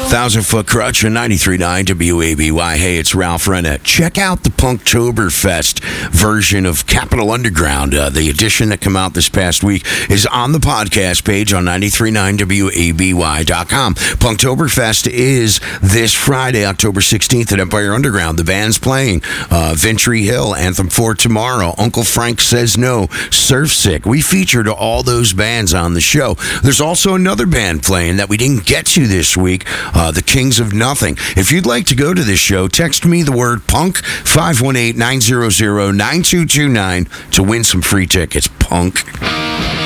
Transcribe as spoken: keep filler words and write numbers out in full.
Thousand Foot Crutch on ninety-three point nine W A B Y. Hey, it's Ralph Renna. Check out the Punktoberfest version of Capital Underground. Uh, the edition that came out this past week is on the podcast page on ninety-three point nine W A B Y dot com. Punktoberfest is this Friday, October sixteenth at Empire Underground. The band's playing uh, Ventry Hill, Anthem for Tomorrow, Uncle Frank Says No, Surf Sick. We featured all those bands on the show. There's also another band playing that we didn't get to this week, uh, the Kings of Nothing. If you'd like to go to this show, text me the word punk, five one eight, nine zero zero, nine two two nine to win some free tickets. Punk.